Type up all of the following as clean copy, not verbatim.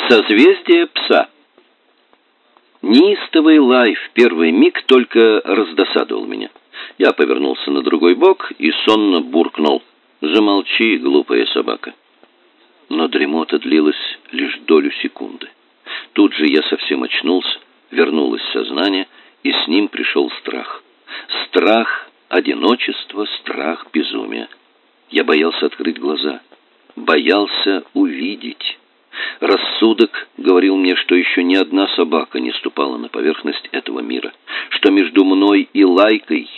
Созвездие пса. Неистовый лай в первый миг только раздосадовал меня. Я повернулся на другой бок и сонно буркнул: «Замолчи, глупая собака». Но дремота длилась лишь долю секунды. Тут же я совсем очнулся, вернулось сознание, и с ним пришел страх. Страх одиночества, страх безумия. Я боялся открыть глаза, боялся увидеть. Рассудок говорил мне, что еще ни одна собака не ступала на поверхность этого мира, что между мной и Лайкой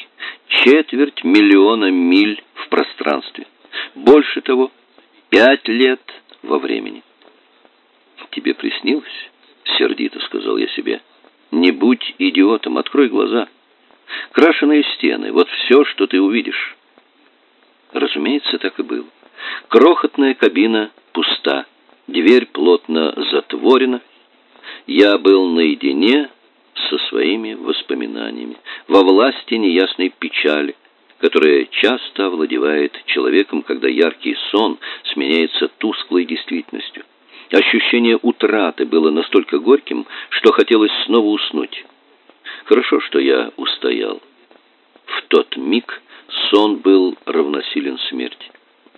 250 000 миль в пространстве. Больше того, 5 лет во времени. «Тебе приснилось?» — сердито сказал я себе. «Не будь идиотом, открой глаза. Крашеные стены — вот все, что ты увидишь». Разумеется, так и было. Крохотная кабина пуста. Дверь плотно затворена. Я был наедине со своими воспоминаниями, во власти неясной печали, которая часто овладевает человеком, когда яркий сон сменяется тусклой действительностью. Ощущение утраты было настолько горьким, что хотелось снова уснуть. Хорошо, что я устоял. В тот миг сон был равносилен смерти.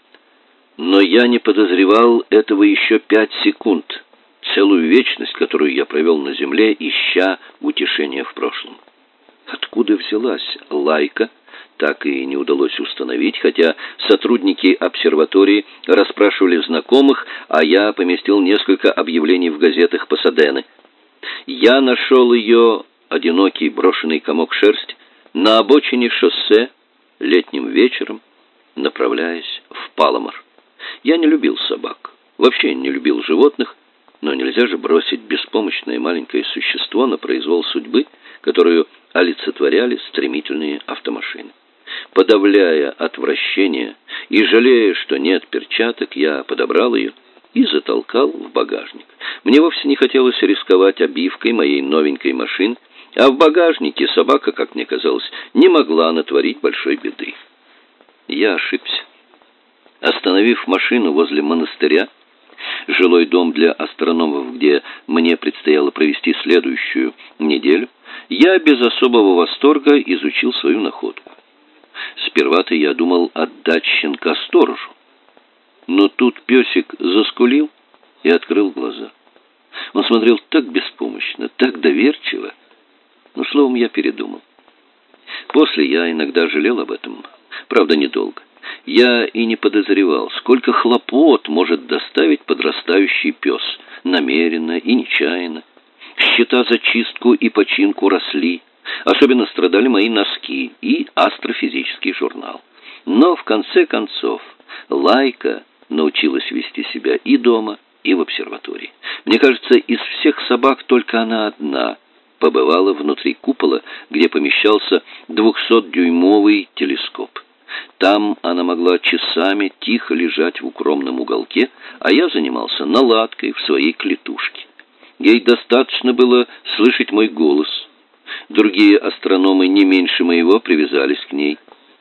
Но я не подозревал этого еще 5 секунд, целую вечность, которую я провел на земле, ища утешения в прошлом. Откуда взялась Лайка, так и не удалось установить, хотя сотрудники обсерватории расспрашивали знакомых, а я поместил несколько объявлений в газетах Пасадены. Я нашел ее, одинокий брошенный комок шерсти, на обочине шоссе летним вечером, направляясь в Паломар. Я не любил собак, вообще не любил животных, но нельзя же бросить беспомощное маленькое существо на произвол судьбы, которую олицетворяли стремительные автомашины. Подавляя отвращение и жалея, что нет перчаток, я подобрал ее и затолкал в багажник. Мне вовсе не хотелось рисковать обивкой моей новенькой машины, а в багажнике собака, как мне казалось, не могла натворить большой беды. Я ошибся. Остановив машину возле монастыря, жилой дом для астрономов, где мне предстояло провести следующую неделю, я без особого восторга изучил свою находку. Сперва-то я думал отдать щенка сторожу. Но тут песик заскулил и открыл глаза. Он смотрел так беспомощно, так доверчиво. Но, словом, я передумал. После я иногда жалел об этом, правда, недолго. Я и не подозревал, сколько хлопот может доставить подрастающий пес, намеренно и нечаянно. Счета за чистку и починку росли. Особенно страдали мои носки и астрофизический журнал. Но, в конце концов, Лайка научилась вести себя и дома, и в обсерватории. Мне кажется, из всех собак только она одна побывала внутри купола, где помещался 200-дюймовый телескоп. Там она могла часами тихо лежать в укромном уголке, а я занимался наладкой в своей клетушке. Ей достаточно было слышать мой голос. Другие астрономы не меньше моего привязались к ней.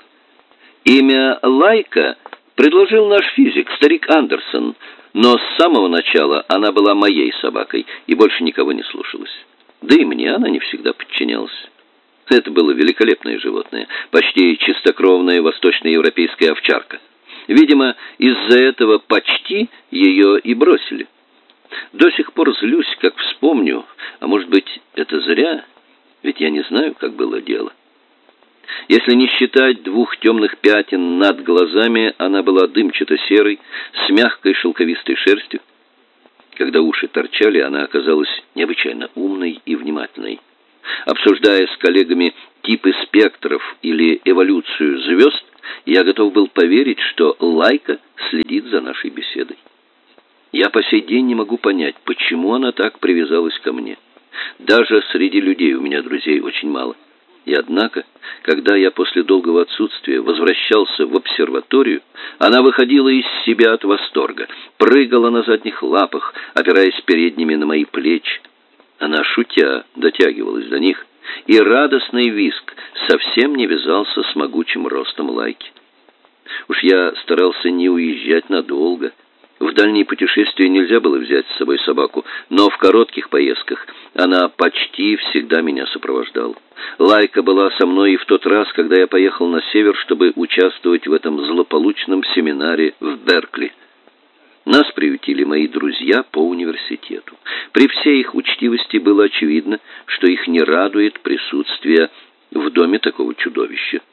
Имя Лайка предложил наш физик, старик Андерсон, но с самого начала она была моей собакой и больше никого не слушалась. Да и мне она не всегда подчинялась. Это было великолепное животное, почти чистокровная восточноевропейская овчарка. Видимо, из-за этого почти ее и бросили. До сих пор злюсь, как вспомню, а может быть, это зря, ведь я не знаю, как было дело. Если не считать 2 темных пятен над глазами, она была дымчато-серой, с мягкой шелковистой шерстью. Когда уши торчали, она оказалась необычайно умной и внимательной. Обсуждая с коллегами типы спектров или эволюцию звезд, я готов был поверить, что Лайка следит за нашей беседой. Я по сей день не могу понять, почему она так привязалась ко мне. Даже среди людей у меня друзей очень мало. И однако, когда я после долгого отсутствия возвращался в обсерваторию, она выходила из себя от восторга, прыгала на задних лапах, опираясь передними на мои плечи. Она, шутя, дотягивалась до них, и радостный визг совсем не вязался с могучим ростом Лайки. Уж я старался не уезжать надолго, В дальние путешествия нельзя было взять с собой собаку, но в коротких поездках она почти всегда меня сопровождала. Лайка была со мной и в тот раз, когда я поехал на север, чтобы участвовать в этом злополучном семинаре в Беркли. Нас приютили мои друзья по университету. При всей их учтивости было очевидно, что их не радует присутствие в доме такого чудовища.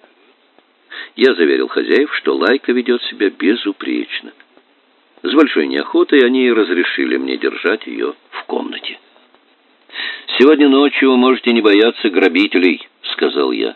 Я заверил хозяев, что Лайка ведет себя безупречно. С большой неохотой они разрешили мне держать ее в комнате. «Сегодня ночью вы можете не бояться грабителей», — сказал я.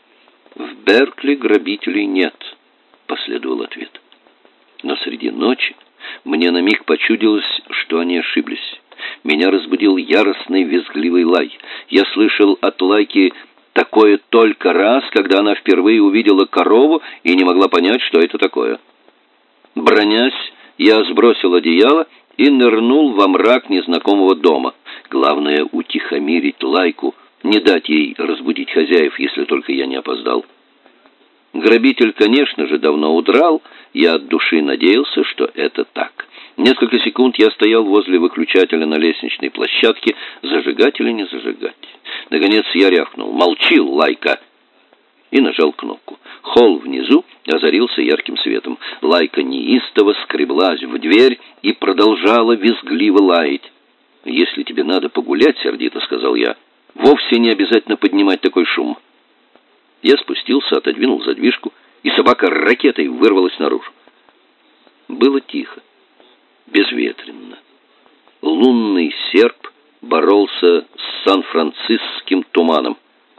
«В Беркли грабителей нет», — последовал ответ. Но среди ночи мне на миг почудилось, что они ошиблись. Меня разбудил яростный визгливый лай. Я слышал от Лайки такое только раз, когда она впервые увидела корову и не могла понять, что это такое. Бронясь, я сбросил одеяло и нырнул во мрак незнакомого дома. Главное — утихомирить Лайку, не дать ей разбудить хозяев, если только я не опоздал. Грабитель, конечно же, давно удрал. Я от души надеялся, что это так. Несколько секунд я стоял возле выключателя на лестничной площадке, зажигать или не зажигать. Наконец я рявкнул: «Молчи, Лайка!» и нажал кнопку. Холл внизу озарился ярким светом. Лайка неистово скреблась в дверь и продолжала визгливо лаять. «Если тебе надо погулять, — сердито сказал я, — вовсе не обязательно поднимать такой шум». Я спустился, отодвинул задвижку, и собака ракетой вырвалась наружу. Было тихо, безветренно. Лунный серп боролся с сан-франциским туманом.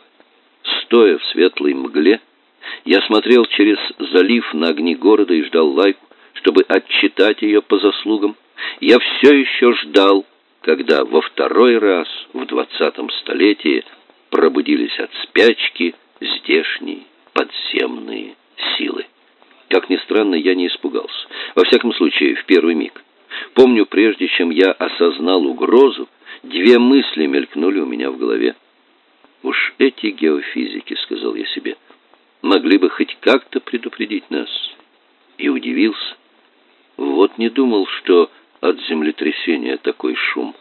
Стоя в светлой мгле, я смотрел через залив на огни города и ждал Лайку, чтобы отчитать ее по заслугам. Я все еще ждал, когда во второй раз в 20-м столетии пробудились от спячки здешние подземные силы. Как ни странно, я не испугался. Во всяком случае, в первый миг. Помню, прежде чем я осознал угрозу, две мысли мелькнули у меня в голове. «Уж эти геофизики, — сказал я себе, — могли бы хоть как-то предупредить нас». И удивился. Вот не думал, что от землетрясения такой шум.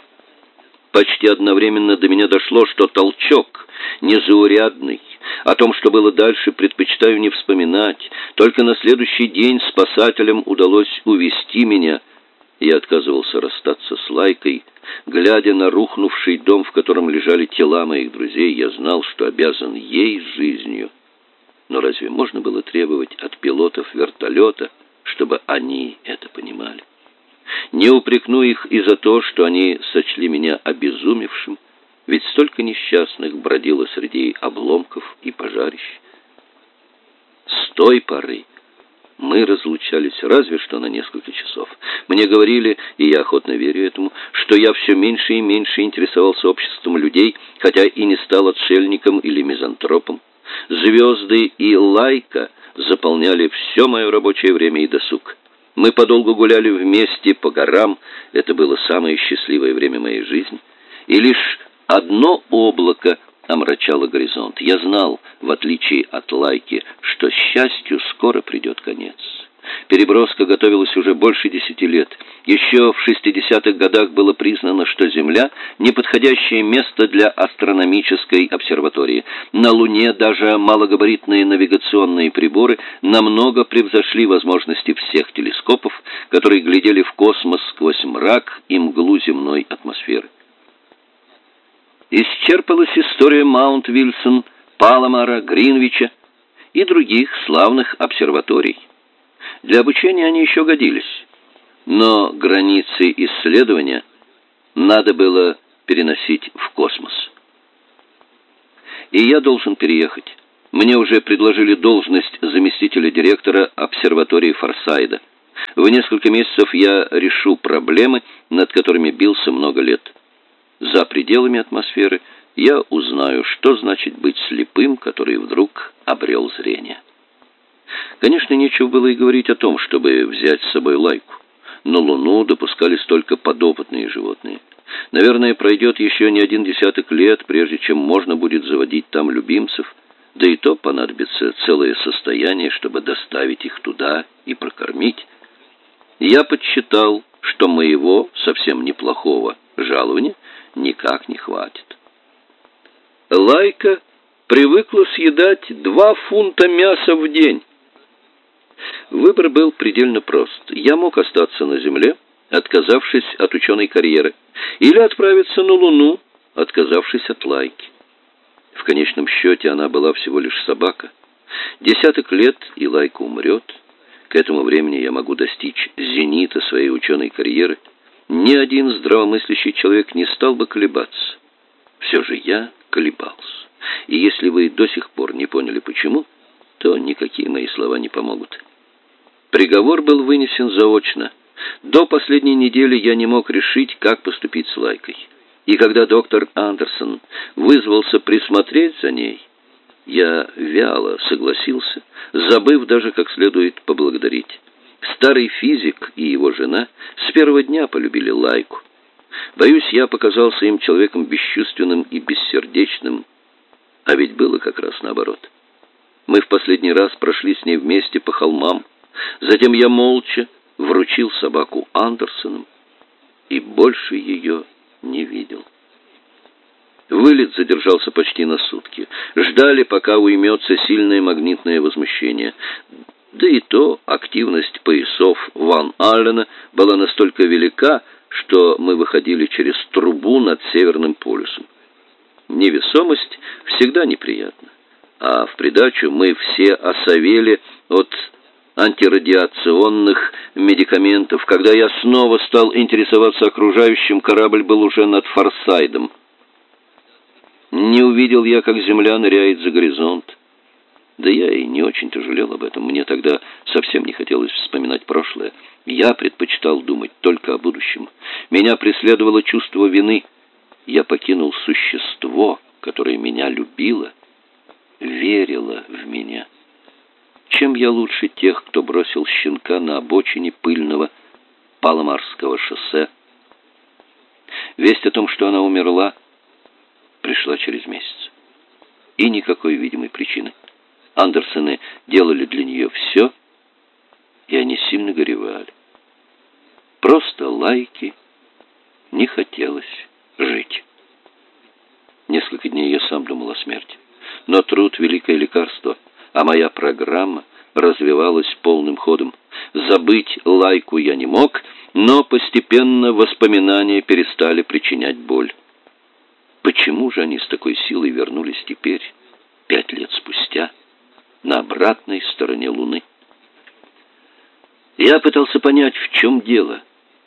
Почти одновременно до меня дошло, что толчок незаурядный. О том, что было дальше, предпочитаю не вспоминать. Только на следующий день спасателям удалось увести меня. Я отказывался расстаться с Лайкой. Глядя на рухнувший дом, в котором лежали тела моих друзей, я знал, что обязан ей жизнью. Но разве можно было требовать от пилотов вертолета, чтобы они это понимали? Не упрекну их и за то, что они сочли меня обезумевшим, ведь столько несчастных бродило среди обломков и пожарищ. С той поры мы разлучались разве что на несколько часов. Мне говорили, и я охотно верю этому, что я все меньше и меньше интересовался обществом людей, хотя и не стал отшельником или мизантропом. Звезды и Лайка заполняли все мое рабочее время и досуг. Мы подолгу гуляли вместе по горам, это было самое счастливое время моей жизни, и лишь одно облако омрачало горизонт. Я знал, в отличие от Лайки, что счастью скоро придет конец. Переброска готовилась уже больше 10 лет. Еще в 60-х годах было признано, что Земля — неподходящее место для астрономической обсерватории. На Луне даже малогабаритные навигационные приборы намного превзошли возможности всех телескопов, которые глядели в космос сквозь мрак и мглу земной атмосферы. Исчерпалась история Маунт-Вильсон, Паломара, Гринвича и других славных обсерваторий. Для обучения они еще годились, но границы исследования надо было переносить в космос. И я должен переехать. Мне уже предложили должность заместителя директора обсерватории Форсайда. В несколько месяцев я решу проблемы, над которыми бился много лет. За пределами атмосферы я узнаю, что значит быть слепым, который вдруг обрел зрение. Конечно, нечего было и говорить о том, чтобы взять с собой Лайку. На Луну допускались только подопытные животные. Наверное, пройдет еще не 1 десяток лет, прежде чем можно будет заводить там любимцев, да и то понадобится целое состояние, чтобы доставить их туда и прокормить. Я подсчитал, что моего совсем неплохого жалования никак не хватит. Лайка привыкла съедать 2 фунта мяса в день. Выбор был предельно прост. Я мог остаться на Земле, отказавшись от ученой карьеры, или отправиться на Луну, отказавшись от Лайки. В конечном счете она была всего лишь собака. 10 лет, и Лайка умрет. К этому времени я могу достичь зенита своей ученой карьеры. Ни один здравомыслящий человек не стал бы колебаться. Все же я колебался. И если вы до сих пор не поняли почему, то никакие мои слова не помогут. Приговор был вынесен заочно. До последней недели я не мог решить, как поступить с Лайкой. И когда доктор Андерсон вызвался присмотреть за ней, я вяло согласился, забыв даже как следует поблагодарить. Старый физик и его жена с первого дня полюбили Лайку. Боюсь, я показался им человеком бесчувственным и бессердечным, а ведь было как раз наоборот. Мы в последний раз прошли с ней вместе по холмам, затем я молча вручил собаку Андерсонам и больше ее не видел. Вылет задержался почти на сутки. Ждали, пока уймется сильное магнитное возмущение. Да и то активность поясов Ван Аллена была настолько велика, что мы выходили через трубу над Северным полюсом. Невесомость всегда неприятна. А в придачу мы все осовели от антирадиационных медикаментов. Когда я снова стал интересоваться окружающим, корабль был уже над Фарсайдом. Не увидел я, как Земля ныряет за горизонт. Да я и не очень-то жалел об этом. Мне тогда совсем не хотелось вспоминать прошлое. Я предпочитал думать только о будущем. Меня преследовало чувство вины. Я покинул существо, которое меня любило, верило в меня. Чем я лучше тех, кто бросил щенка на обочине пыльного Паломарского шоссе? Весть о том, что она умерла, пришла через месяц. И никакой видимой причины. Андерсоны делали для нее все, и они сильно горевали. Просто Лайке не хотелось жить. Несколько дней я сам думал о смерти. Но труд — великое лекарство, а моя программа развивалась полным ходом. Забыть Лайку я не мог, но постепенно воспоминания перестали причинять боль. Почему же они с такой силой вернулись теперь, 5 лет спустя, на обратной стороне Луны? Я пытался понять, в чем дело.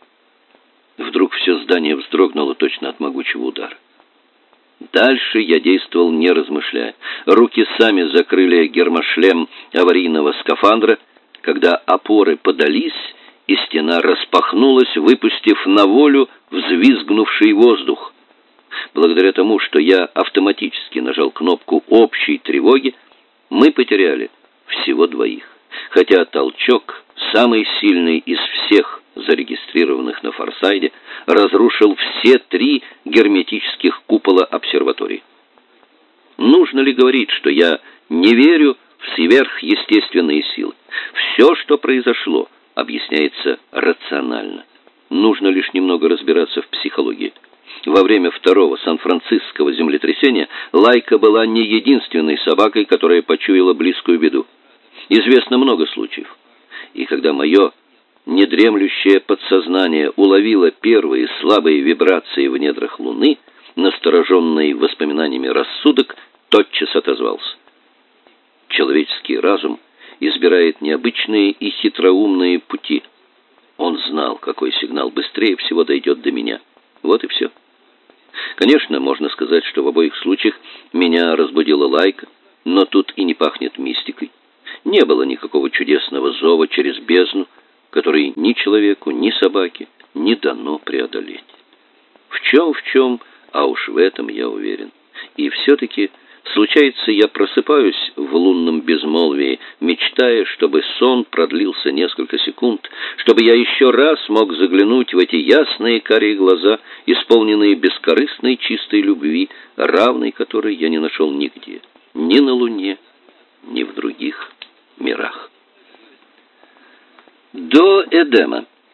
Вдруг все здание вздрогнуло точно от могучего удара. Дальше я действовал, не размышляя. Руки сами закрыли гермошлем аварийного скафандра, когда опоры подались, и стена распахнулась, выпустив на волю взвизгнувший воздух. Благодаря тому, что я автоматически нажал кнопку общей тревоги, мы потеряли всего 2. Хотя толчок, самый сильный из всех зарегистрированных на Фарсайде, разрушил все 3 герметических купола обсерватории. Нужно ли говорить, что я не верю в сверхъестественные силы? Все, что произошло, объясняется рационально. Нужно лишь немного разбираться в психологии. Во время 2-го Сан-Францискского землетрясения Лайка была не единственной собакой, которая почуяла близкую беду. Известно много случаев. И когда мое недремлющее подсознание уловило первые слабые вибрации в недрах Луны, настороженный воспоминаниями рассудок тотчас отозвался. Человеческий разум избирает необычные и хитроумные пути. Он знал, какой сигнал быстрее всего дойдет до меня. Вот и все. Конечно, можно сказать, что в обоих случаях меня разбудила Лайка, но тут и не пахнет мистикой. Не было никакого чудесного зова через бездну, который ни человеку, ни собаке не дано преодолеть. В чем, а уж в этом я уверен. И все-таки, случается, я просыпаюсь в лунном безмолвии, мечтая, чтобы сон продлился несколько секунд, чтобы я еще раз мог заглянуть в эти ясные карие глаза, исполненные бескорыстной чистой любви, равной которой я не нашел нигде, ни на Луне, ни в других мирах. До Эдема.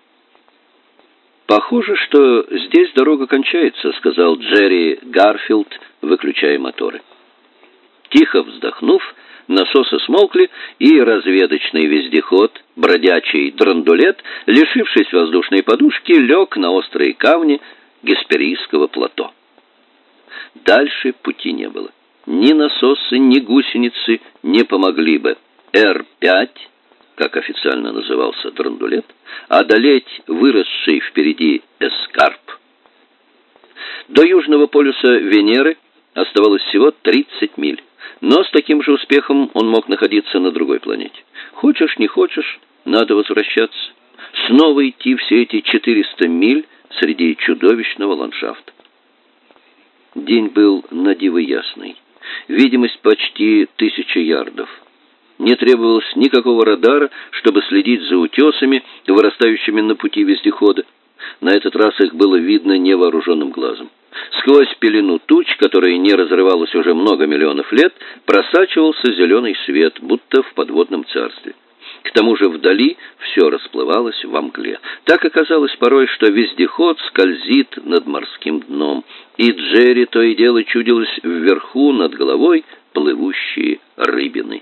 «Похоже, что здесь дорога кончается», — сказал Джерри Гарфилд, выключая моторы. Тихо вздохнув, насосы смолкли, и разведочный вездеход, бродячий драндулет, лишившись воздушной подушки, лег на острые камни Гесперийского плато. Дальше пути не было. Ни насосы, ни гусеницы не помогли бы Р-5, как официально назывался драндулет, одолеть выросший впереди эскарп. До южного полюса Венеры оставалось всего 30 миль, но с таким же успехом он мог находиться на другой планете. Хочешь, не хочешь, надо возвращаться. Снова идти все эти 400 миль среди чудовищного ландшафта. День был на диво ясный. Видимость почти 1000 ярдов. Не требовалось никакого радара, чтобы следить за утесами, вырастающими на пути вездехода. На этот раз их было видно невооруженным глазом. Сквозь пелену туч, которая не разрывалась уже много миллионов лет, просачивался зеленый свет, будто в подводном царстве. К тому же вдали все расплывалось во мгле. Так оказалось порой, что вездеход скользит над морским дном, и Джерри то и дело чудилось вверху над головой плывущие рыбины.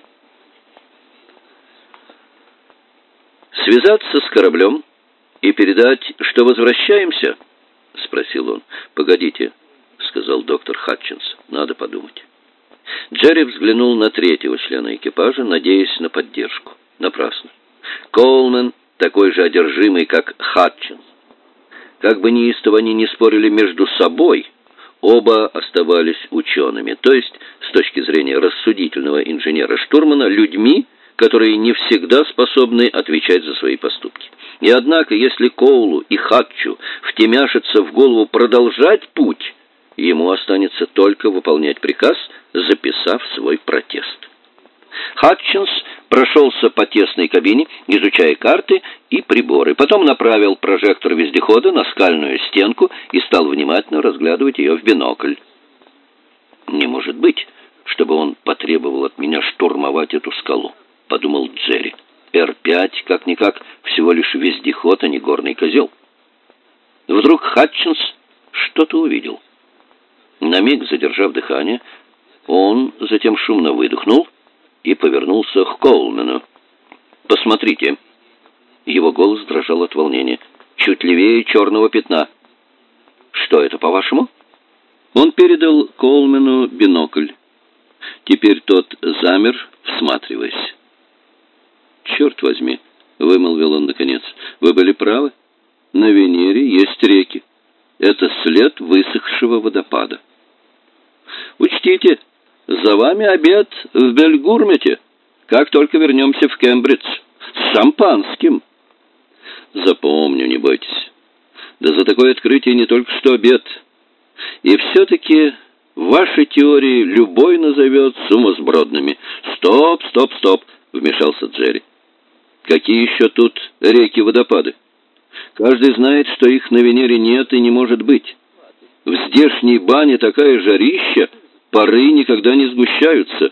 «Связаться с кораблем и передать, что возвращаемся?» — спросил он. «Погодите», — сказал доктор Хатчинс, — «надо подумать». Джерри взглянул на третьего члена экипажа, надеясь на поддержку. Напрасно. Коулман такой же одержимый, как Хатчинс. Как бы неистово они не спорили между собой, оба оставались учеными, то есть, с точки зрения рассудительного инженера-штурмана, людьми, которые не всегда способны отвечать за свои поступки. И однако, если Коулу и Хатчу втемяшится в голову продолжать путь, ему останется только выполнять приказ, записав свой протест. Хатчинс прошелся по тесной кабине, изучая карты и приборы. Потом направил прожектор вездехода на скальную стенку и стал внимательно разглядывать ее в бинокль. «Не может быть, чтобы он потребовал от меня штурмовать эту скалу», — подумал Джерри. «Р-5, как-никак, всего лишь вездеход, а не горный козел». Вдруг Хатчинс что-то увидел. На миг задержав дыхание, он затем шумно выдохнул и повернулся к Коулмену. «Посмотрите». Его голос дрожал от волнения. «Чуть левее черного пятна». «Что это, по-вашему?» Он передал Коулмену бинокль. Теперь тот замер, всматриваясь. «Черт возьми», — вымолвил он наконец, — «вы были правы. На Венере есть реки. Это след высохшего водопада. Учтите, за вами обед в Бельгурмете, как только вернемся в Кембридж. С шампанским». «Запомню, не бойтесь. Да за такое открытие не только что обед. И все-таки ваши теории любой назовет сумасбродными». «Стоп», — вмешался Джерри. «Какие еще тут реки-водопады? Каждый знает, что их на Венере нет и не может быть. В здешней бане такая жарища, пары никогда не сгущаются».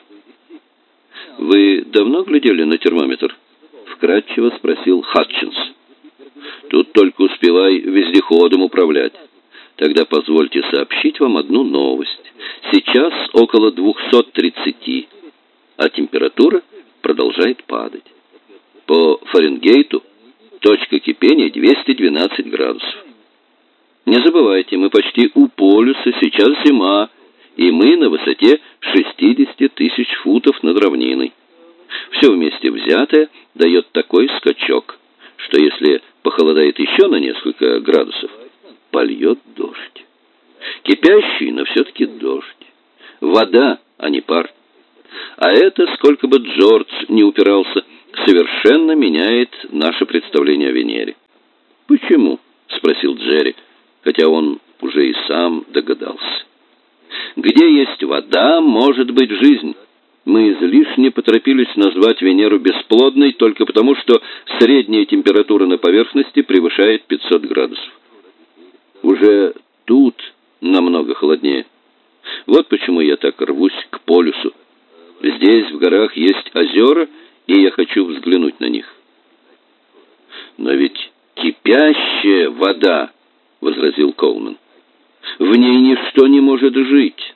«Вы давно глядели на термометр?» — вкратчиво спросил Хатчинс. «Тут только успевай вездеходом управлять. Тогда позвольте сообщить вам одну новость. Сейчас около 230, а температура продолжает падать. По Фаренгейту точка кипения 212 градусов. Не забывайте, мы почти у полюса, сейчас зима, и мы на высоте 60 тысяч футов над равниной. Все вместе взятое дает такой скачок, что если похолодает еще на несколько градусов, польет дождь. Кипящий, но все-таки дождь. Вода, а не пар. А это, сколько бы Джордж не упирался, совершенно меняет наше представление о Венере». «Почему?» — спросил Джерри, хотя он уже и сам догадался. «Где есть вода, может быть жизнь. Мы излишне поторопились назвать Венеру бесплодной только потому, что средняя температура на поверхности превышает 500 градусов. Уже тут намного холоднее. Вот почему я так рвусь к полюсу. Здесь в горах есть озера, и я хочу взглянуть на них». «Но ведь кипящая вода возразил Коулман. «В ней ничто не может жить.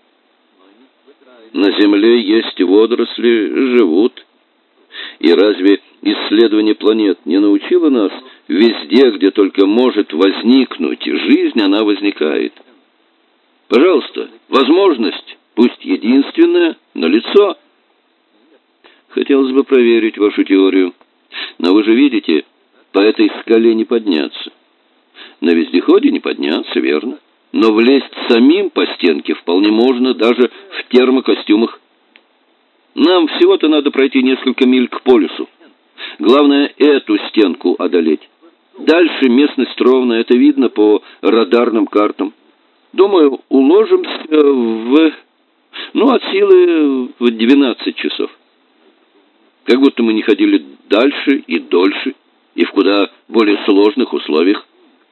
На Земле есть водоросли, живут. И разве исследование планет не научило нас, везде, где только может возникнуть жизнь, она возникает? Пожалуйста, возможность, пусть единственная, налицо. Хотелось бы проверить вашу теорию. Но вы же видите, по этой скале не подняться. На вездеходе не подняться, верно? Но влезть самим по стенке вполне можно, даже в термокостюмах. Нам всего-то надо пройти несколько миль к полюсу. Главное, эту стенку одолеть. Дальше местность ровная, это видно по радарным картам. Думаю, уложимся от силы в 12 часов. Как будто мы не ходили дальше и дольше, и в куда более сложных условиях.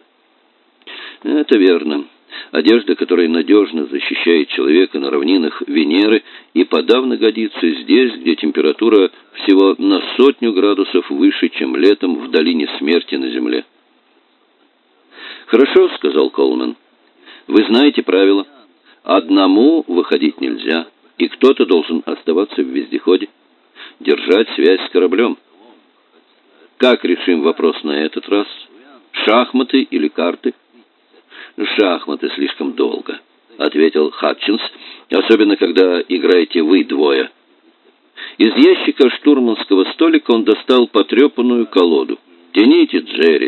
Это верно. Одежда, которая надежно защищает человека на равнинах Венеры, и подавно годится здесь, где температура всего на 100 градусов выше, чем летом в долине смерти на Земле. «Хорошо», — сказал Коулман. «Вы знаете правила. Одному выходить нельзя, и кто-то должен оставаться в вездеходе, держать связь с кораблем. Как решим вопрос на этот раз? Шахматы или карты?» «Шахматы слишком долго», — ответил Хатчинс, «особенно когда играете вы двое». Из ящика штурманского столика он достал потрепанную колоду. «Тяните, Джерри.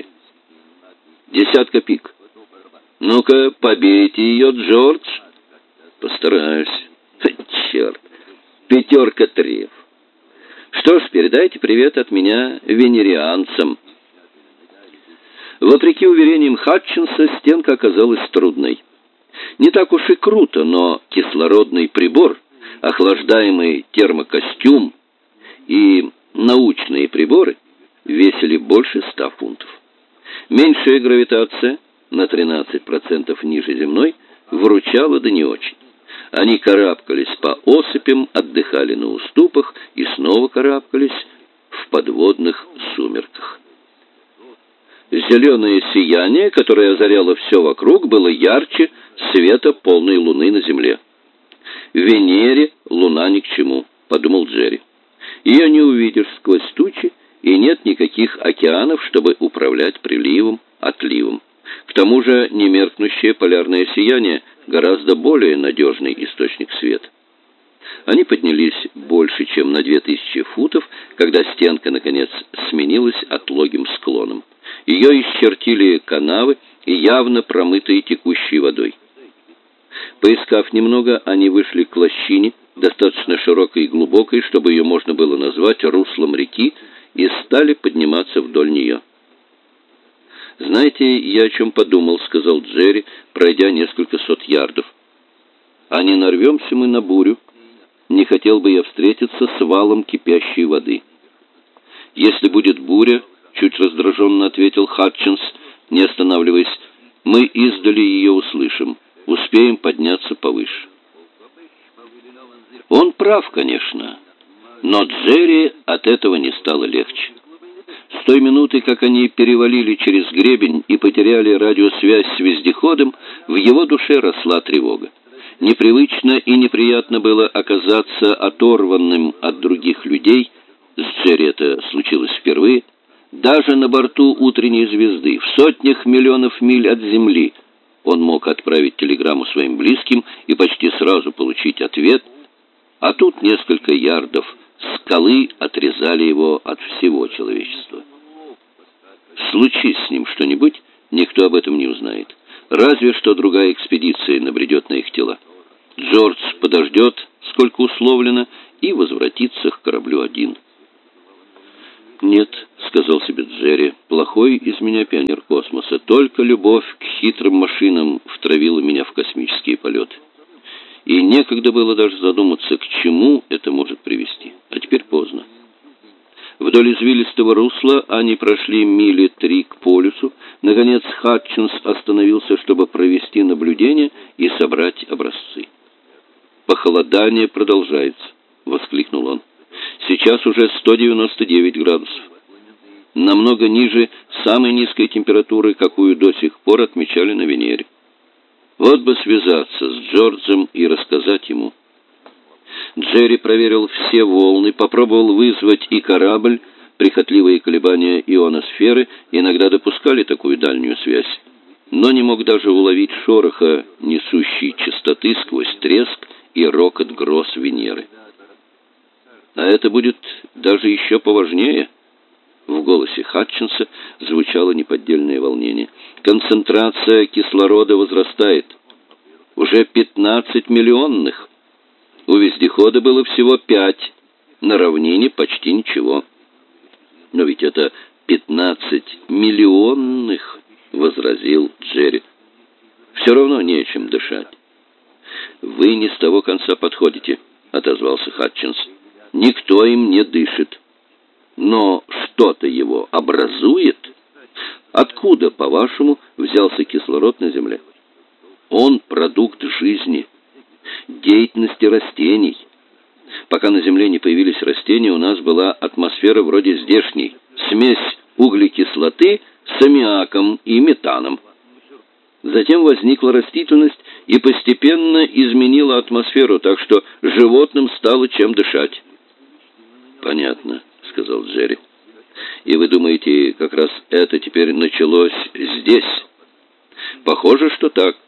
10 пик. Ну-ка, побейте ее, Джордж». «Постараюсь». «Черт! 5 треф. Что ж, передайте привет от меня венерианцам». Вопреки уверениям Хатчинса, стенка оказалась трудной. Не так уж и круто, но кислородный прибор, охлаждаемый термокостюм и научные приборы весили больше 100 фунтов. Меньшая гравитация, на 13% ниже земной, выручала да не очень. Они карабкались по осыпям, отдыхали на уступах и снова карабкались в подводных сумерках. Зеленое сияние, которое озаряло все вокруг, было ярче света полной луны на земле. «Венере луна ни к чему», — подумал Джерри. «Ее не увидишь сквозь тучи, и нет никаких океанов, чтобы управлять приливом, отливом. К тому же немеркнущее полярное сияние — гораздо более надежный источник света». Они поднялись больше, чем на 2000 футов, когда стенка, наконец, сменилась отлогим склоном. Ее исчертили канавы, и явно промытые текущей водой. Поискав немного, они вышли к лощине, достаточно широкой и глубокой, чтобы ее можно было назвать руслом реки, и стали подниматься вдоль нее. «Знаете, я о чем подумал», — сказал Джерри, пройдя несколько сот ярдов. «А не нарвемся мы на бурю? Не хотел бы я встретиться с валом кипящей воды». «Если будет буря», — чуть раздраженно ответил Хатчинс, не останавливаясь, — «мы издали ее услышим, успеем подняться повыше». Он прав, конечно, но Джерри от этого не стало легче. С той минуты, как они перевалили через гребень и потеряли радиосвязь с вездеходом, в его душе росла тревога. Непривычно и неприятно было оказаться оторванным от других людей. С Джерри это случилось впервые. Даже на борту утренней звезды, в сотнях миллионов миль от Земли, он мог отправить телеграмму своим близким и почти сразу получить ответ, а тут несколько ярдов скалы отрезали его от всего человечества. Случись с ним что-нибудь, никто об этом не узнает. Разве что другая экспедиция набредет на их тела. Джордж подождет, сколько условлено, и возвратится к кораблю один. «Нет», — сказал себе Джерри, — «плохой из меня пионер космоса. Только любовь к хитрым машинам втравила меня в космические полеты. И некогда было даже задуматься, к чему это может привести. А теперь поздно». Вдоль извилистого русла они прошли мили 3 к полюсу. Наконец Хатчинс остановился, чтобы провести наблюдение и собрать образцы. «Похолодание продолжается», — воскликнул он. «Сейчас уже 199 градусов. намного ниже самой низкой температуры, какую до сих пор отмечали на Венере. Вот бы связаться с Джорджем и рассказать ему. Джерри проверил все волны, попробовал вызвать и корабль. Прихотливые колебания ионосферы иногда допускали такую дальнюю связь, но не мог даже уловить шороха несущей частоты сквозь треск и рокот гроз Венеры. А это будет даже еще поважнее. В голосе Хатчинса звучало неподдельное волнение. Концентрация кислорода возрастает. Уже 15 миллионных. У вездехода было всего 5. На равнине почти ничего. Но ведь это 15 миллионных, возразил Джерри. Все равно нечем дышать. Вы не с того конца подходите, отозвался Хатчинс. Никто им не дышит. Но что-то его образует. Откуда, по-вашему, взялся кислород на Земле? Он продукт жизни, деятельности растений. Пока на Земле не появились растения, у нас была атмосфера вроде здешней, смесь углекислоты с аммиаком и метаном. Затем возникла растительность и постепенно изменила атмосферу, так что животным стало чем дышать. «Понятно», — сказал Джерри. «И вы думаете, как раз это теперь началось здесь?» «Похоже, что так.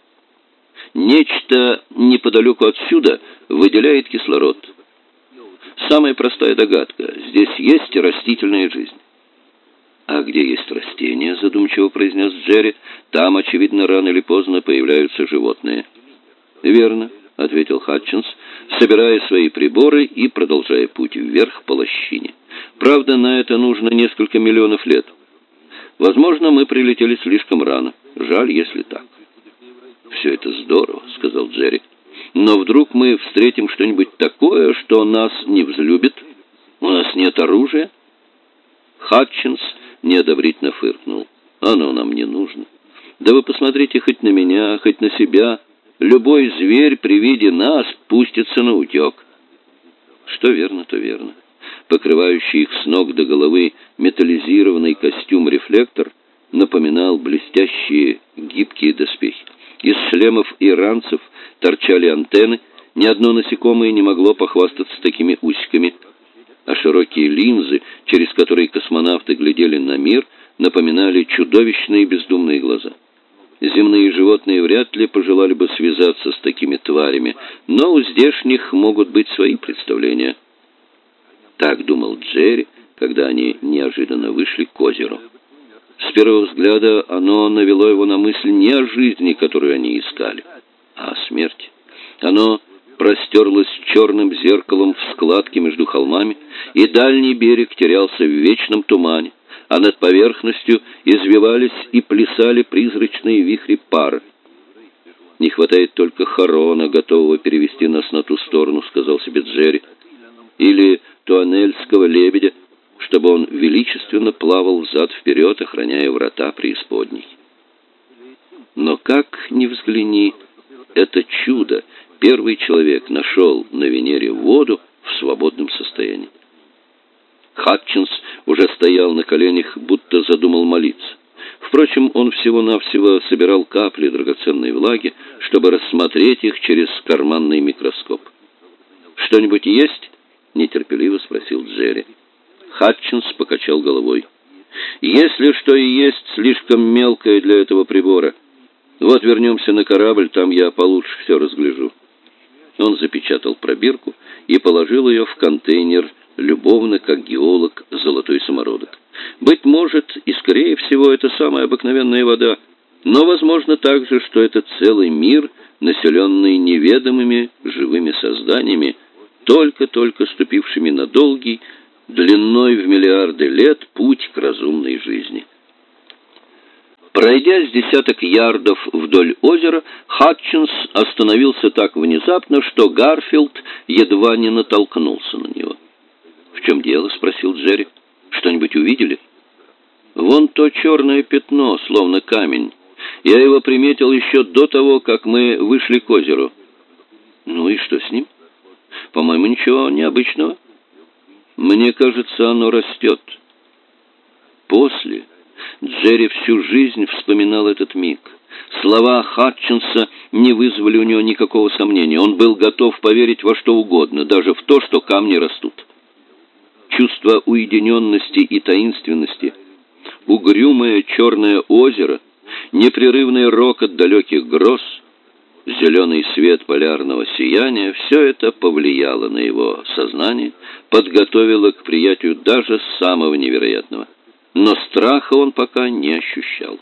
Нечто неподалеку отсюда выделяет кислород. Самая простая догадка. Здесь есть растительная жизнь». «А где есть растения?» — задумчиво произнес Джерри. «Там, очевидно, рано или поздно появляются животные». «Верно», — ответил Хатчинс, собирая свои приборы и продолжая путь вверх по лощине. «Правда, на это нужно несколько миллионов лет. Возможно, мы прилетели слишком рано. Жаль, если так». «Все это здорово», — сказал Джерри. «Но вдруг мы встретим что-нибудь такое, что нас не взлюбит? У нас нет оружия?» Хатчинс неодобрительно фыркнул. «Оно нам не нужно. Да вы посмотрите хоть на меня, хоть на себя. Любой зверь при виде нас пустится на утек». Что верно, то верно. Покрывающий их с ног до головы металлизированный костюм-рефлектор напоминал блестящие гибкие доспехи. Из шлемов иранцев торчали антенны, ни одно насекомое не могло похвастаться такими усиками, а широкие линзы, через которые космонавты глядели на мир, напоминали чудовищные бездумные глаза. Земные животные вряд ли пожелали бы связаться с такими тварями, но у здешних могут быть свои представления. Так думал Джерри, когда они неожиданно вышли к озеру. С первого взгляда оно навело его на мысль не о жизни, которую они искали, а о смерти. Оно простерлось черным зеркалом в складке между холмами, и дальний берег терялся в вечном тумане, а над поверхностью извивались и плясали призрачные вихри пара. «Не хватает только Харона, готового перевести нас на ту сторону», — сказал себе Джерри, «или туанельского лебедя, чтобы он величественно плавал взад-вперед, охраняя врата преисподней». Но как ни взгляни, это чудо, первый человек нашел на Венере воду в свободном состоянии. Хатчинс уже стоял на коленях, будто задумал молиться. Впрочем, он всего-навсего собирал капли драгоценной влаги, чтобы рассмотреть их через карманный микроскоп. «Что-нибудь есть?» — нетерпеливо спросил Джерри. Хатчинс покачал головой. «Если что и есть, слишком мелкое для этого прибора. Вот вернемся на корабль, там я получше все разгляжу». Он запечатал пробирку и положил ее в контейнер, любовно, как геолог, золотой самородок. Быть может, и скорее всего, это самая обыкновенная вода, но возможно также, что это целый мир, населенный неведомыми живыми созданиями, только-только ступившими на долгий, длиной в миллиарды лет, путь к разумной жизни. Пройдя с десяток ярдов вдоль озера, Хатчинс остановился так внезапно, что Гарфилд едва не натолкнулся на него. «В чем дело?» — спросил Джерри. «Что-нибудь увидели?» «Вон то черное пятно, словно камень. Я его приметил еще до того, как мы вышли к озеру». «Ну и что с ним?» «По-моему, ничего необычного. Мне кажется, оно растет». После Джерри всю жизнь вспоминал этот миг. Слова Хатчинса не вызвали у него никакого сомнения. Он был готов поверить во что угодно, даже в то, что камни растут. Чувство уединенности и таинственности, угрюмое черное озеро, непрерывный рокот далеких гроз, зеленый свет полярного сияния — все это повлияло на его сознание, подготовило к приятию даже самого невероятного. Но страха он пока не ощущал.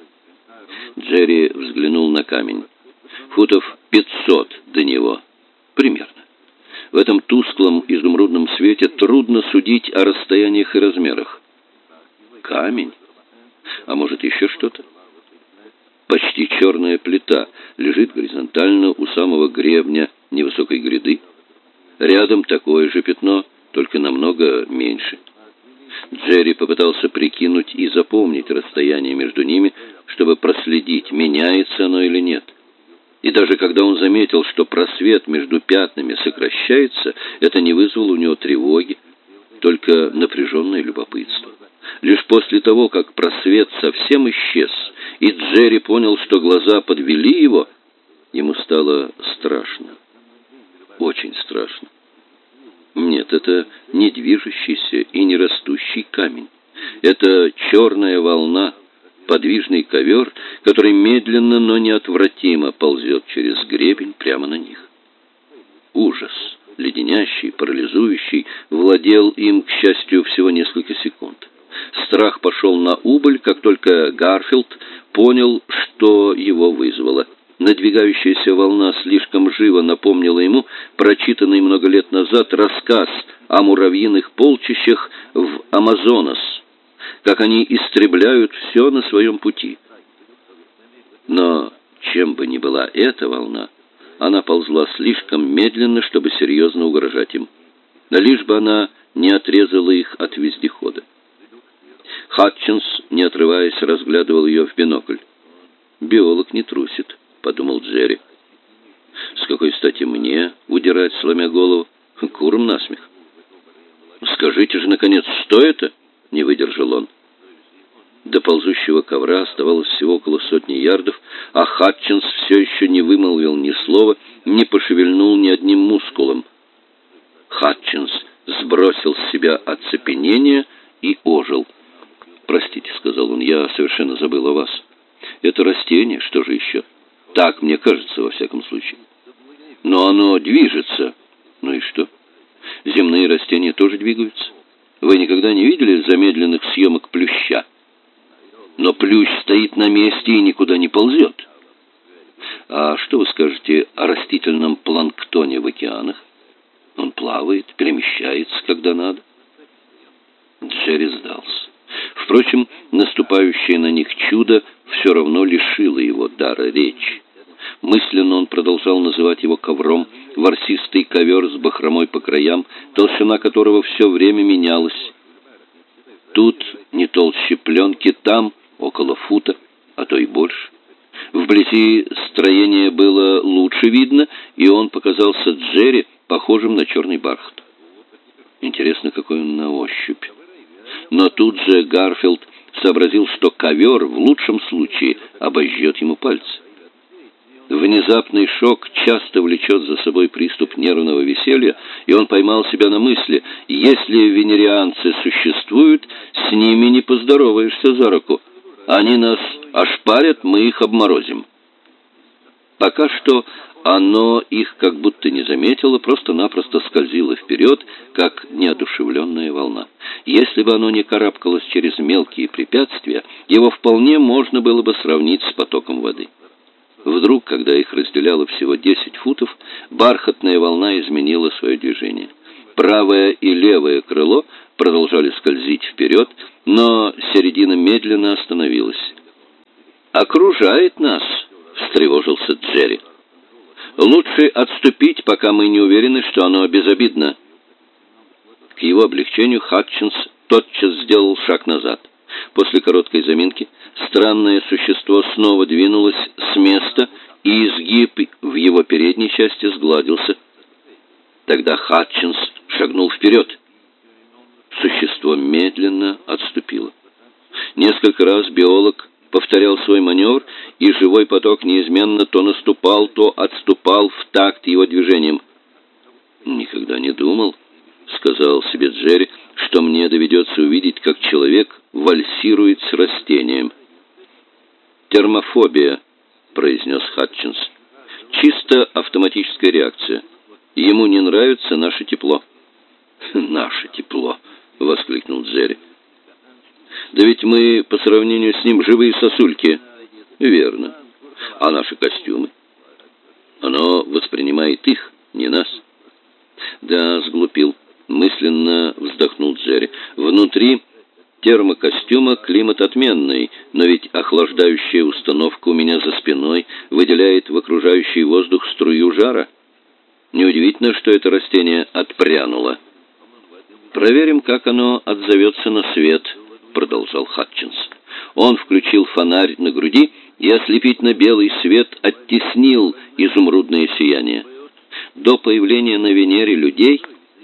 Джерри взглянул на камень. Футов 500 до него, примерно. В этом тусклом изумрудном свете трудно судить о расстояниях и размерах. Камень? А может, еще что-то? Почти черная плита лежит горизонтально у самого гребня невысокой гряды. Рядом такое же пятно, только намного меньше. Джерри попытался прикинуть и запомнить расстояние между ними, чтобы проследить, меняется оно или нет. И даже когда он заметил, что просвет между пятнами сокращается, это не вызвало у него тревоги, только напряженное любопытство. Лишь после того, как просвет совсем исчез, и Джерри понял, что глаза подвели его, ему стало страшно. Очень страшно. Нет, это не движущийся и не растущий камень. Это черная волна, подвижный ковер, который медленно, но неотвратимо ползет через гребень прямо на них. Ужас, леденящий, парализующий, владел им, к счастью, всего несколько секунд. Страх пошел на убыль, как только Гарфилд понял, что его вызвало. Надвигающаяся волна слишком живо напомнила ему прочитанный много лет назад рассказ о муравьиных полчищах в Амазонас, как они истребляют все на своем пути. Но чем бы ни была эта волна, она ползла слишком медленно, чтобы серьезно угрожать им. Лишь бы она не отрезала их от вездехода. Хатчинс, не отрываясь, разглядывал ее в бинокль. «Биолог не трусит», — подумал Джерри. «С какой стати мне удирать, сломя голову? Курам насмех». «Скажите же, наконец, что это?» — не выдержал он. До ползущего ковра оставалось всего около 100 ярдов, а Хатчинс все еще не вымолвил ни слова, не пошевельнул ни одним мускулом. Хатчинс сбросил с себя оцепенение и ожил. «Простите», — сказал он, — «я совершенно забыл о вас. Это растение, что же еще? Так мне кажется, во всяком случае. Но оно движется. Ну и что? Земные растения тоже двигаются. Вы никогда не видели замедленных съемок плюща? Но плющ стоит на месте и никуда не ползет. А что вы скажете о растительном планктоне в океанах? Он плавает, перемещается, когда надо». Джерри сдался. Впрочем, наступающее на них чудо все равно лишило его дара речи. Мысленно он продолжал называть его ковром, ворсистый ковер с бахромой по краям, толщина которого все время менялась. Тут не толще пленки, там около фута, а то и больше. Вблизи строение было лучше видно, и он показался Джерри похожим на черный бархат. Интересно, какой он на ощупь. Но тут же Гарфилд сообразил, что ковер в лучшем случае обожжет ему пальцы. Внезапный шок часто влечет за собой приступ нервного веселья, и он поймал себя на мысли: если венерианцы существуют, с ними не поздороваешься за руку. Они нас ошпарят, мы их обморозим. Пока что оно их как будто не заметило, просто-напросто скользило вперед, как неодушевленная волна. Если бы оно не карабкалось через мелкие препятствия, его вполне можно было бы сравнить с потоком воды. Вдруг, когда их разделяло всего 10 футов, бархатная волна изменила свое движение. Правое и левое крыло продолжали скользить вперед, но середина медленно остановилась. «Окружает нас», — встревожился Джерри. «Лучше отступить, пока мы не уверены, что оно безобидно». К его облегчению Хатчинс тотчас сделал шаг назад. После короткой заминки странное существо снова двинулось с места, и изгиб в его передней части сгладился. Тогда Хатчинс шагнул вперед. Существо медленно отступило. Несколько раз биолог повторял свой маневр, и живой поток неизменно то наступал, то отступал в такт его движением. «Никогда не думал», — сказал себе Джерри, «что мне доведется увидеть, как человек вальсирует с растением». «Термофобия», — произнес Хатчинс. «Чисто автоматическая реакция. Ему не нравится наше тепло». «Наше тепло», — воскликнул Джерри. «Да ведь мы, по сравнению с ним, живые сосульки». «Верно. А наши костюмы?» «Оно воспринимает их, не нас». «Да, сглупил», — мысленно вздохнул Джерри. «Внутри термокостюма климат отменный, но ведь охлаждающая установка у меня за спиной выделяет в окружающий воздух струю жара. Неудивительно, что это растение отпрянуло». «Проверим, как оно отзовется на свет», — продолжал Хатчинс. Он включил фонарь на груди, и ослепительно-белый свет оттеснил изумрудное сияние. До появления на Венере людей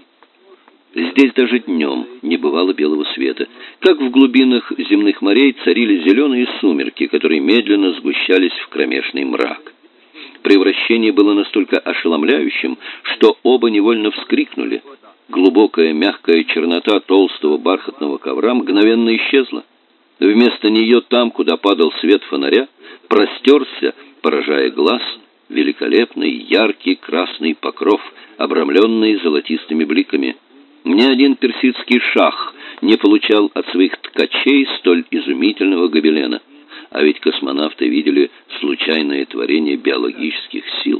здесь даже днем не бывало белого света. Как в глубинах земных морей царили зеленые сумерки, которые медленно сгущались в кромешный мрак. Превращение было настолько ошеломляющим, что оба невольно вскрикнули. Глубокая мягкая чернота толстого бархатного ковра мгновенно исчезла. Вместо нее там, куда падал свет фонаря, простерся, поражая глаз, великолепный яркий красный покров, обрамленный золотистыми бликами. Ни один персидский шах не получал от своих ткачей столь изумительного гобелена. А ведь космонавты видели случайное творение биологических сил.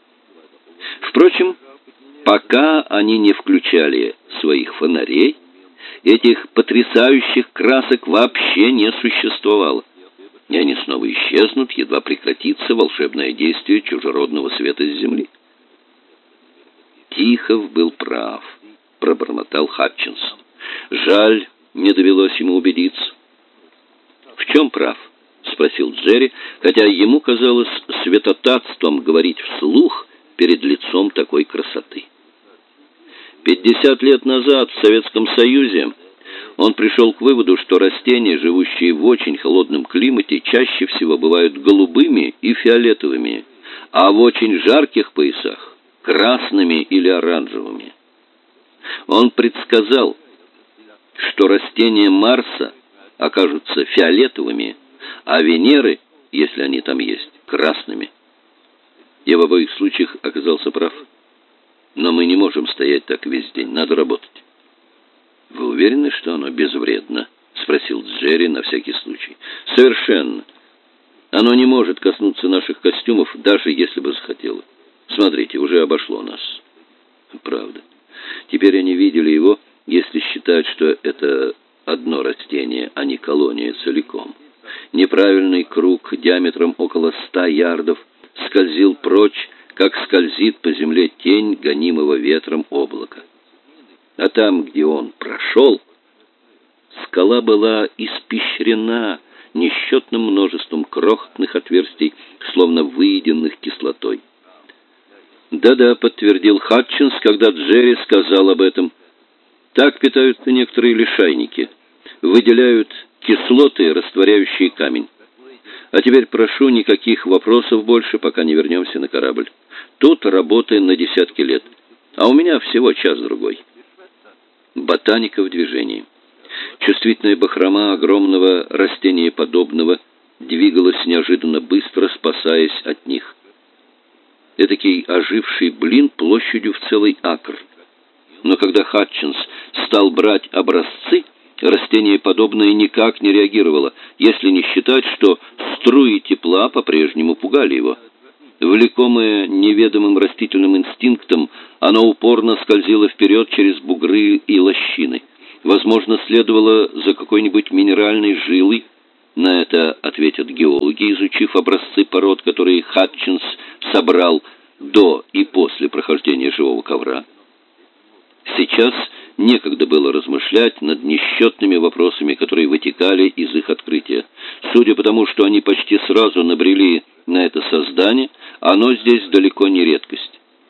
Впрочем, пока они не включали своих фонарей, этих потрясающих красок вообще не существовало. И они снова исчезнут, едва прекратится волшебное действие чужеродного света с Земли. Тихов был прав, пробормотал Хатчинс. Жаль, не довелось ему убедиться. В чем прав? Спросил Джерри, хотя ему казалось святотатством говорить вслух перед лицом такой красоты. 50 лет назад в Советском Союзе он пришел к выводу, что растения, живущие в очень холодном климате, чаще всего бывают голубыми и фиолетовыми, а в очень жарких поясах – красными или оранжевыми. Он предсказал, что растения Марса окажутся фиолетовыми, а Венеры, если они там есть, красными. Я в обоих случаях оказался прав. Но мы не можем стоять так весь день, надо работать. Вы уверены, что оно безвредно? Спросил Джерри на всякий случай. Совершенно. Оно не может коснуться наших костюмов, даже если бы захотело. Смотрите, уже обошло нас. Правда. Теперь они видели его, если считать, что это одно растение, а не колония целиком. Неправильный круг диаметром около 100 ярдов скользил прочь, как скользит по земле тень гонимого ветром облака. А там, где он прошел, скала была испещрена несчетным множеством крохотных отверстий, словно выеденных кислотой. «Да-да», — подтвердил Хатчинс, когда Джерри сказал об этом. «Так питаются некоторые лишайники. Выделяют кислоты, растворяющие камень. А теперь прошу, никаких вопросов больше, пока не вернемся на корабль. Тут работы на десятки лет, а у меня всего час-другой». Ботаника в движении. Чувствительная бахрома огромного растениеподобного двигалась неожиданно быстро, спасаясь от них. Этакий оживший блин площадью в целый акр. Но когда Хатчинс стал брать образцы, растениеподобное никак не реагировало, если не считать, что струи тепла по-прежнему пугали его. Влекомое неведомым растительным инстинктом, оно упорно скользило вперед через бугры и лощины. Возможно, следовало за какой-нибудь минеральной жилой. На это ответят геологи, изучив образцы пород, которые Хатчинс собрал до и после прохождения живого ковра. Сейчас некогда было размышлять над несчетными вопросами, которые вытекали из их открытия. Судя по тому, что они почти сразу набрели на это создание, оно здесь далеко не редкость.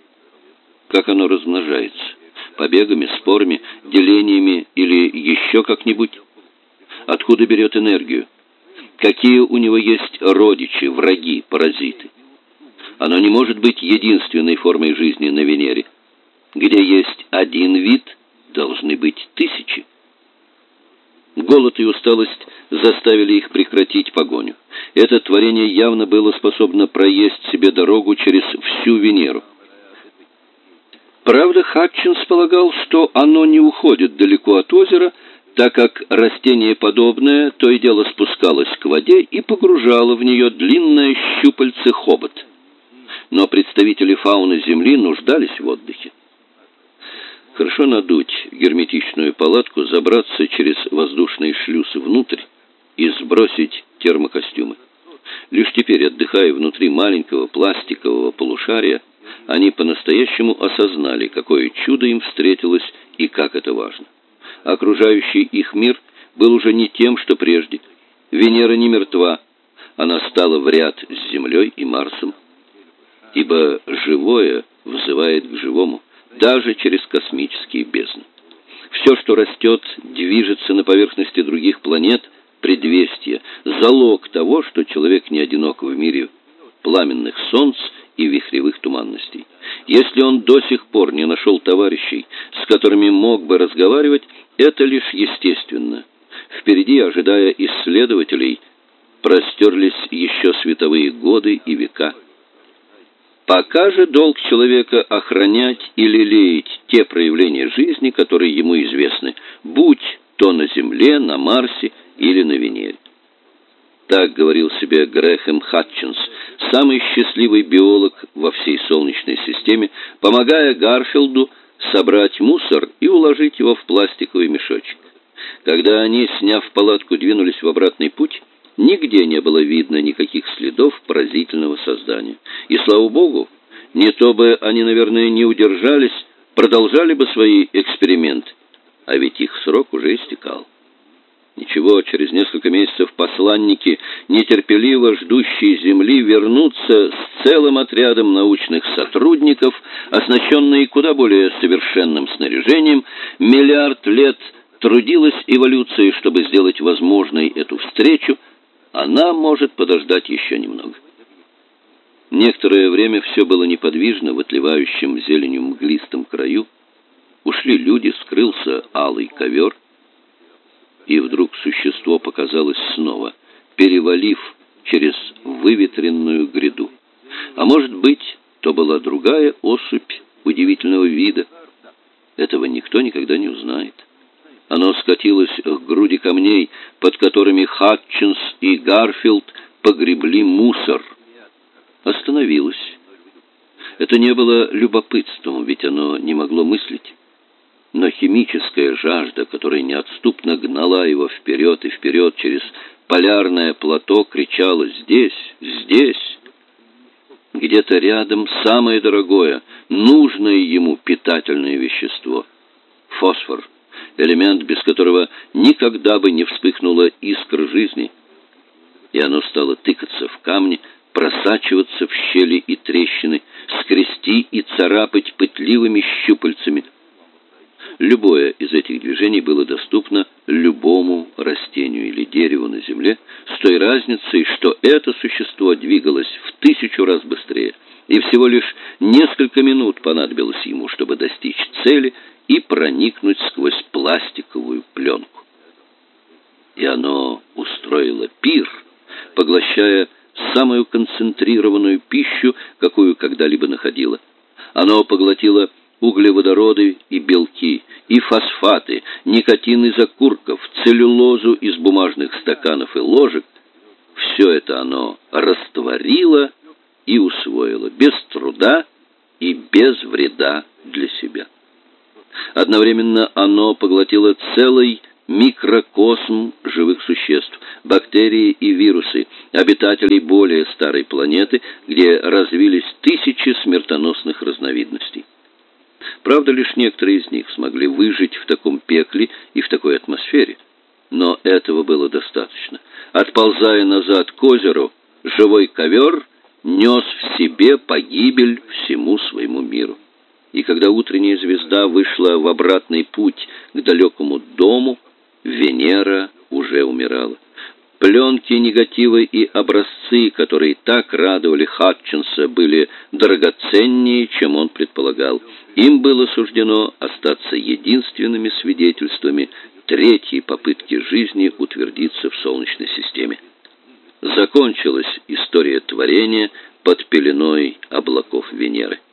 Как оно размножается? Побегами, спорами, делениями или еще как-нибудь? Откуда берет энергию? Какие у него есть родичи, враги, паразиты? Оно не может быть единственной формой жизни на Венере. Где есть один вид, должны быть тысячи. Голод и усталость заставили их прекратить погоню. Это творение явно было способно проесть себе дорогу через всю Венеру. Правда, Хатчинс полагал, что оно не уходит далеко от озера, так как растение подобное то и дело спускалось к воде и погружало в нее длинное щупальце хобот. Но представители фауны Земли нуждались в отдыхе. Хорошо надуть герметичную палатку, забраться через воздушные шлюзы внутрь и сбросить термокостюмы. Лишь теперь, отдыхая внутри маленького пластикового полушария, они по-настоящему осознали, какое чудо им встретилось и как это важно. Окружающий их мир был уже не тем, что прежде. Венера не мертва, она стала в ряд с Землей и Марсом, ибо живое взывает к живому, даже через космические бездны. Все, что растет, движется на поверхности других планет, предвестие, залог того, что человек не одинок в мире пламенных солнц и вихревых туманностей. Если он до сих пор не нашел товарищей, с которыми мог бы разговаривать, это лишь естественно. Впереди, ожидая исследователей, простерлись еще световые годы и века. Пока же долг человека охранять и лелеять те проявления жизни, которые ему известны, будь то на Земле, на Марсе или на Венере. Так говорил себе Грэхэм Хатчинс, самый счастливый биолог во всей Солнечной системе, помогая Гарфилду собрать мусор и уложить его в пластиковый мешочек. Когда они, сняв палатку, двинулись в обратный путь, нигде не было видно никаких следов поразительного создания. И, слава Богу, не то бы они, наверное, не удержались, продолжали бы свои эксперименты, а ведь их срок уже истекал. Ничего, через несколько месяцев посланники, нетерпеливо ждущие Земли, вернутся с целым отрядом научных сотрудников, оснащенные куда более совершенным снаряжением. Миллиард лет трудилась эволюция, чтобы сделать возможной эту встречу. Она может подождать еще немного. Некоторое время все было неподвижно в отливающем зеленью мглистом краю. Ушли люди, скрылся алый ковер. И вдруг существо показалось снова, перевалив через выветренную гряду. А может быть, то была другая особь удивительного вида. Этого никто никогда не узнает. Оно скатилось к груди камней, под которыми Хатчинс и Гарфилд погребли мусор. Остановилось. Это не было любопытством, ведь оно не могло мыслить. Но химическая жажда, которая неотступно гнала его вперед и вперед через полярное плато, кричала: «Здесь, здесь!» Где-то рядом самое дорогое, нужное ему питательное вещество — фосфор, элемент, без которого никогда бы не вспыхнула искра жизни. И оно стало тыкаться в камни, просачиваться в щели и трещины, скрести и царапать пытливыми щупальцами. Любое из этих движений было доступно любому растению или дереву на Земле, с той разницей, что это существо двигалось в 1000 раз быстрее, и всего лишь несколько минут понадобилось ему, чтобы достичь цели и проникнуть сквозь пластиковую пленку. И оно устроило пир, поглощая самую концентрированную пищу, какую когда-либо находило. Оно поглотило углеводороды и белки, и фосфаты, никотин из окурков, целлюлозу из бумажных стаканов и ложек. Все это оно растворило и усвоило, без труда и без вреда для себя. Одновременно оно поглотило целый микрокосм живых существ, бактерии и вирусы, обитателей более старой планеты, где развились тысячи смертоносных разновидностей. Правда, лишь некоторые из них смогли выжить в таком пекле и в такой атмосфере. Но этого было достаточно. Отползая назад к озеру, живой ковер нес в себе погибель всему своему миру. И когда утренняя звезда вышла в обратный путь к далекому дому, Венера уже умирала. Пленки, негативы и образцы, которые так радовали Хатчинса, были драгоценнее, чем он предполагал. Им было суждено остаться единственными свидетельствами третьей попытки жизни утвердиться в Солнечной системе. Закончилась история творения под пеленой облаков Венеры.